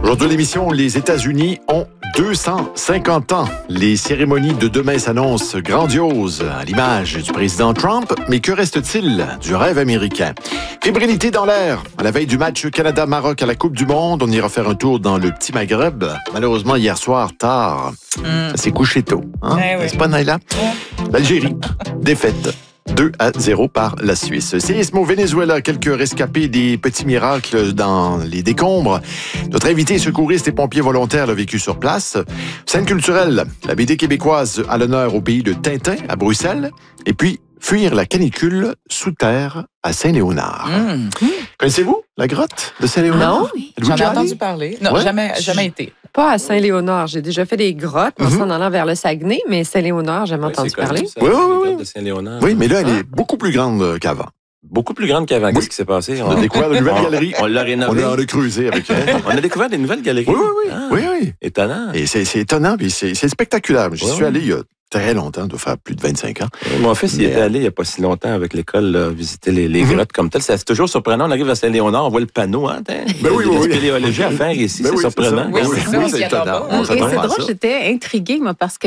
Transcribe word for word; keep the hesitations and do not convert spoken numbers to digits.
Aujourd'hui, l'émission, les États-Unis ont deux cent cinquante ans. Les cérémonies de demain s'annoncent grandioses, à l'image du président Trump. Mais que reste-t-il du rêve américain? Fébrilité dans l'air. À la veille du match Canada-Maroc à la Coupe du Monde, on ira faire un tour dans le petit Maghreb. Malheureusement, hier soir, tard, mm. c'est couché tôt. Hein? Eh oui. N'est-ce pas, Naïla? Ouais. L'Algérie, défaite. deux à zéro par la Suisse. Séisme au Venezuela, quelques rescapés des petits miracles dans les décombres. Notre invité secouriste et pompier volontaire l'a vécu sur place. Scène culturelle, la B D québécoise à l'honneur au pays de Tintin, à Bruxelles. Et puis, fuir la canicule sous terre à Saint-Léonard. Mmh. Connaissez-vous la grotte de Saint-Léonard? Non, oui. J'en ai entendu parler. Non, ouais. jamais, jamais été. Pas à Saint-Léonard. J'ai déjà fait des grottes, mm-hmm. en allant vers le Saguenay, mais Saint-Léonard, j'ai jamais ouais, entendu parler. Ça, oui, oui, oui. oui. De Saint-Léonard. Oui, mais là, elle ah. est beaucoup plus grande qu'avant. Beaucoup plus grande qu'avant. Oui. Qu'est-ce qui s'est passé? On a découvert une nouvelle galerie. On l'a rénovée. On a creusé avec elle. On a découvert des nouvelles galeries. Oui, oui, oui. Ah, oui, oui. Étonnant. Et c'est, c'est étonnant, puis c'est, c'est spectaculaire. J'y oui, suis oui. allé il y a très longtemps, il doit faire plus de vingt-cinq ans. Oui, mon fils, mais... il était allé il n'y a pas si longtemps avec l'école, là, visiter les, les mm-hmm. grottes comme telles. C'est toujours surprenant. On arrive à Saint-Léonard, on voit le panneau. Hein, ben oui, oui, oui. Spéléologie à faire ici, ben c'est oui, surprenant. Oui, c'est, ça, oui, c'est étonnant. Et c'est drôle, j'étais intriguée, moi, parce que